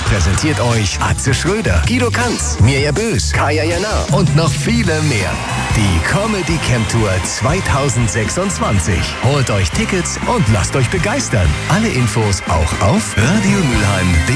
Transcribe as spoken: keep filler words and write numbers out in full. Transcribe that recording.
präsentiert euch Atze Schröder, Guido Kanz, Mirja Bös, Kaya Jana und noch viele mehr. Die Comedy Camp Tour zweitausendsechsundzwanzig. Holt euch Tickets und lasst euch begeistern. Alle Infos auch auf radio mülheim punkt de.